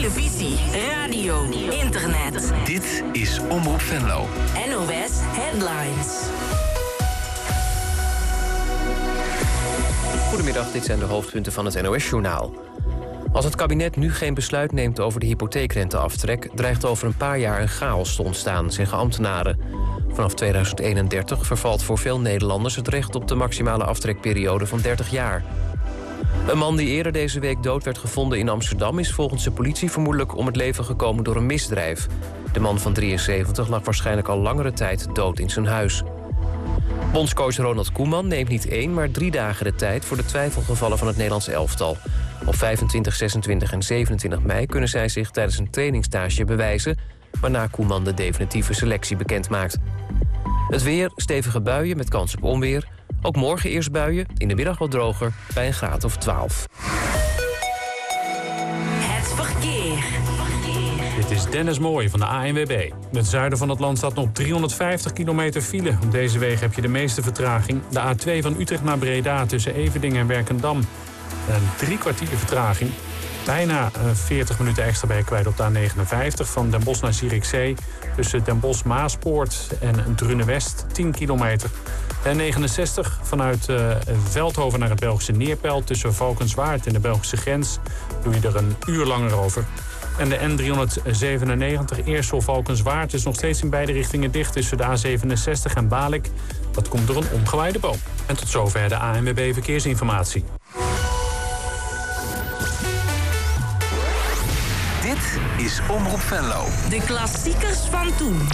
televisie, radio, internet. Dit is Omroep Venlo. NOS Headlines. Goedemiddag, dit zijn de hoofdpunten van het NOS-journaal. Als het kabinet nu geen besluit neemt over de hypotheekrenteaftrek... dreigt over een paar jaar een chaos te ontstaan, zeggen ambtenaren. Vanaf 2031 vervalt voor veel Nederlanders het recht op de maximale aftrekperiode van 30 jaar. Een man die eerder deze week dood werd gevonden in Amsterdam... is volgens de politie vermoedelijk om het leven gekomen door een misdrijf. De man van 73 lag waarschijnlijk al langere tijd dood in zijn huis. Bondscoach Ronald Koeman neemt niet 1, maar 3 dagen de tijd... voor de twijfelgevallen van het Nederlands elftal. Op 25, 26 en 27 mei kunnen zij zich tijdens een trainingstage bewijzen... waarna Koeman de definitieve selectie bekendmaakt. Het weer, stevige buien met kans op onweer. Ook morgen eerst buien, in de middag wat droger, bij een graad of 12. Het verkeer. Dit is Dennis Mooij van de ANWB. Het zuiden van het land staat nog 350 kilometer file. Op deze wegen heb je de meeste vertraging. De A2 van Utrecht naar Breda tussen Everdingen en Werkendam. Een 3 kwartier vertraging. Bijna 40 minuten extra ben je kwijt op de A59 van Den Bosch naar Zierikzee. Tussen Den Bosch-Maaspoort en Drunne-West 10 kilometer. De A69 vanuit Veldhoven naar het Belgische Neerpelt tussen Valkenswaard en de Belgische grens doe je er een uur langer over. En de N397 Eersel-Valkenswaard is nog steeds in beide richtingen dicht tussen de A67 en Balik. Dat komt door een omgewaaide boom. En tot zover de ANWB Verkeersinformatie. Dit is Omroep Venlo. De klassiekers van toen.